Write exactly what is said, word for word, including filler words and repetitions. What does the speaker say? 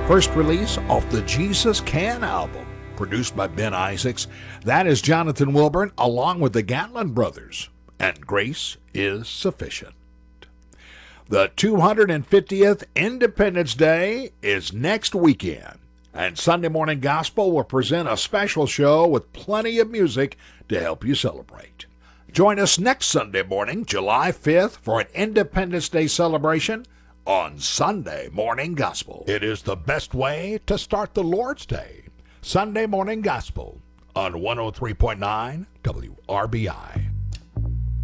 First release off the Jesus Can album, produced by Ben Isaacs. That is Jonathan Wilburn along with the Gatlin Brothers, and Grace is Sufficient. The two hundred fiftieth Independence Day is next weekend, and Sunday Morning Gospel will present a special show with plenty of music to help you celebrate. Join us next Sunday morning, July fifth, for an Independence Day celebration on Sunday Morning Gospel. It is the best way to start the Lord's Day. Sunday Morning Gospel on one oh three point nine W R B I.